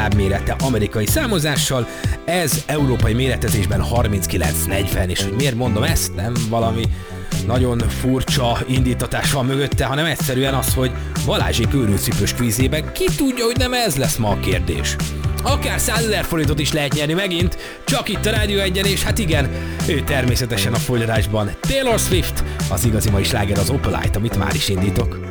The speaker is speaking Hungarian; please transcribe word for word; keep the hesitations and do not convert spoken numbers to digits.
dollár mérete amerikai számozással, ez európai méretezésben harminckilenc negyven, és hogy miért mondom ezt, nem valami nagyon furcsa indítatás van mögötte, hanem egyszerűen az, hogy Balázsék őrültcipős kvízében ki tudja, hogy nem ez lesz ma a kérdés. Akár százezer forintot is lehet nyerni megint, csak itt a Rádió egyen, és hát igen, ő természetesen a folytatásban Taylor Swift, az igazi mai sláger az Opalite, amit már is indítok.